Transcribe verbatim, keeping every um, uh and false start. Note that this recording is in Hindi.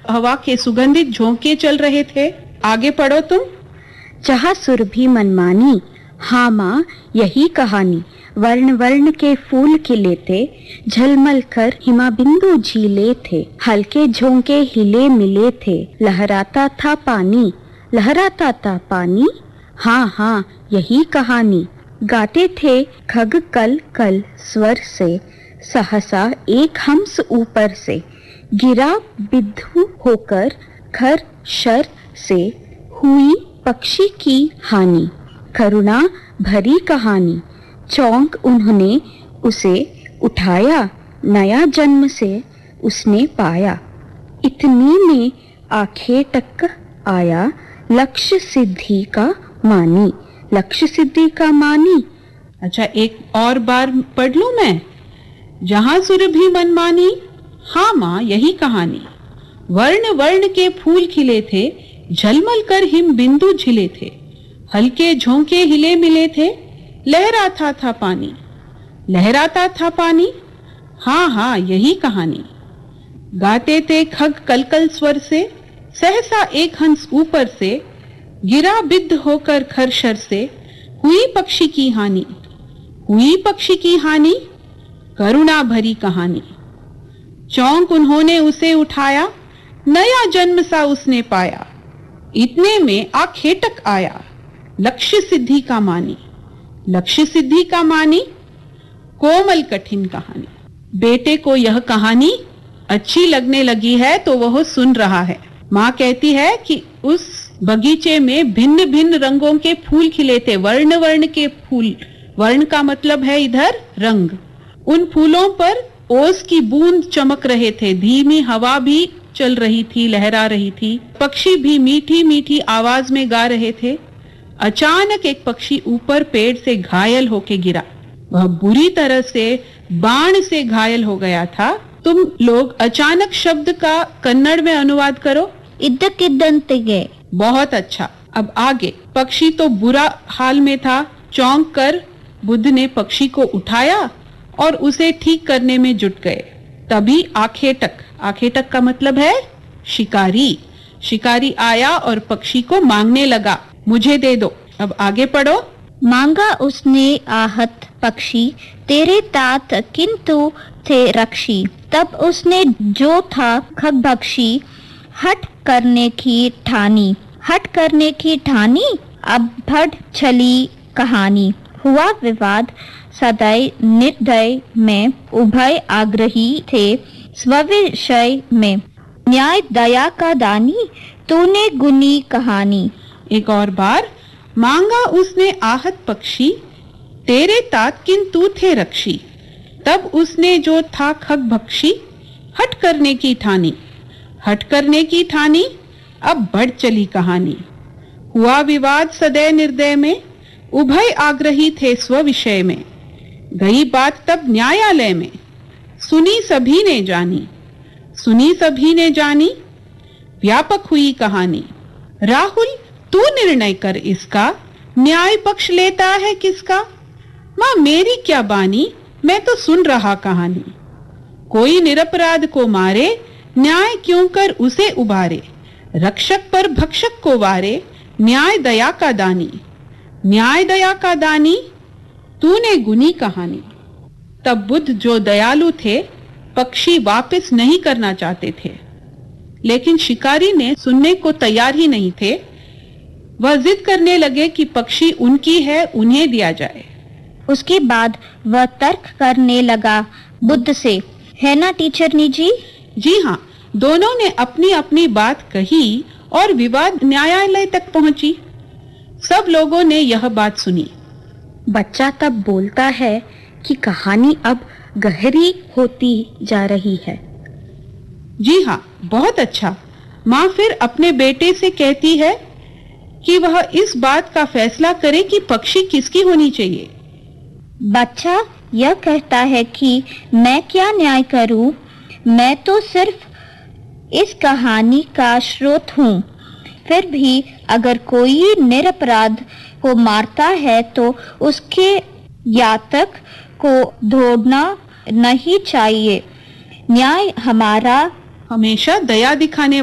हवा के सुगंधित झोंके चल रहे थे। आगे पढ़ो तुम। जहाँ सुरभि मनमानी, हाँ माँ यही कहानी। वर्ण वर्ण के फूल खिले थे, झलमल कर हिमा बिंदु झीले थे। हल्के झोंके हिले मिले थे, लहराता था पानी, लहराता था पानी। हाँ हाँ यही कहानी। गाते थे खग कल कल स्वर से, सहसा एक हंस ऊपर से। गिरा बिद्धू होकर खर शर से, हुई पक्षी की हानि। करुणा भरी कहानी। चौंक उन्होंने उसे उठाया, नया जन्म से उसने पाया। इतने में आंखें टक आया, लक्ष्य सिद्धि का मानी, लक्ष्य सिद्धि का मानी। अच्छा, एक और बार पढ़ लूं मैं। जहां सुरभि मनमानी, हाँ माँ यही कहानी। वर्ण वर्ण के फूल खिले थे, झलमल कर हिम बिंदु झिले थे। हल्के झोंके हिले मिले थे, लहराता था पानी, लहराता था पानी। हाँ हाँ यही कहानी। गाते थे खग कलकल स्वर से, सहसा एक हंस ऊपर से। गिरा बिद्ध होकर खरशर से, हुई पक्षी की हानि, हुई पक्षी की हानि। करुणा भरी कहानी। चौंक उन्होंने उसे उठाया, नया जन्म सा उसने पाया। इतने में आखेटक आया, लक्ष्य सिद्धि का मानी, लक्ष्य सिद्धि का मानी। कोमल कठिन कहानी। बेटे को यह कहानी अच्छी लगने लगी है तो वह सुन रहा है। माँ कहती है कि उस बगीचे में भिन्न भिन्न रंगों के फूल खिले थे, वर्ण वर्ण के फूल। वर्ण का मतलब है इधर रंग। उन फूलों पर ओस की बूंद चमक रहे थे, धीमी हवा भी चल रही थी, लहरा रही थी। पक्षी भी मीठी मीठी आवाज में गा रहे थे। अचानक एक पक्षी ऊपर पेड़ से घायल होके गिरा। वह बुरी तरह से बाण से घायल हो गया था। तुम लोग अचानक शब्द का कन्नड़ में अनुवाद करो। इद्दक्किद्दंतिगे। बहुत अच्छा। अब आगे। पक्षी तो बुरा हाल में था। चौंक कर बुद्ध ने पक्षी को उठाया और उसे ठीक करने में जुट गए। तभी आखेटक, आखेटक का मतलब है शिकारी। शिकारी आया और पक्षी को मांगने लगा, मुझे दे दो। अब आगे पढ़ो। मांगा उसने आहत पक्षी, तेरे तात किंतु थे रक्षी। तब उसने जो था खगभक्षी, हट करने की ठानी, हट करने की ठानी। अब बढ़ चली कहानी। हुआ विवाद सदै निर्दय में, उभय आग्रही थे स्विषय में। न्याय दया का दानी, तूने गुनी कहानी। एक और बार। मांगा उसने आहत पक्षी, तेरे तात किंतु थे रक्षी। तब उसने जो था खगभक्षी, हट करने की ठानी, हट करने की ठानी। अब बढ़ चली कहानी। हुआ विवाद सदै निर्दय में, उभय आग्रही थे स्विषय में। गई बात तब न्यायालय में, सुनी सभी ने जानी, सुनी सभी ने जानी। व्यापक हुई कहानी। राहुल तू निर्णय कर इसका, न्याय पक्ष लेता है किसका। माँ मेरी क्या बानी, मैं तो सुन रहा कहानी। कोई निरपराध को मारे, न्याय क्यों कर उसे उबारे। रक्षक पर भक्षक को वारे, न्याय दया का दानी, न्याय दया का दानी। तूने गुनी कहानी। तब बुद्ध जो दयालु थे, पक्षी वापस नहीं करना चाहते थे, लेकिन शिकारी ने सुनने को तैयार ही नहीं थे। वह जिद करने लगे कि पक्षी उनकी है, उन्हें दिया जाए। उसके बाद वह तर्क करने लगा बुद्ध से, है ना टीचर नी जी? जी हाँ। दोनों ने अपनी अपनी बात कही और विवाद न्यायालय तक पहुंची। सब लोगों ने यह बात सुनी। बच्चा तब बोलता है कि कहानी अब गहरी होती जा रही है। जी हाँ, बहुत अच्छा। माँ फिर अपने बेटे से कहती है कि वह इस बात का फैसला करे कि पक्षी किसकी होनी चाहिए। बच्चा यह कहता है कि मैं क्या न्याय करूं, मैं तो सिर्फ इस कहानी का स्रोत हूँ। फिर भी अगर कोई निरपराध को मारता है तो उसके यातक को ढूंढना नहीं चाहिए। न्याय हमारा हमेशा दया दिखाने